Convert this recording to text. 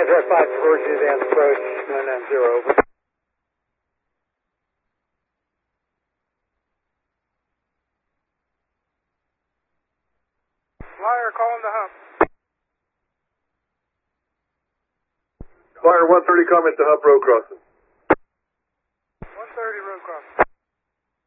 Air 5 towards you, advanced approach, 190, over. Flyer calling the hump. Flyer 130, comment to hump road crossing.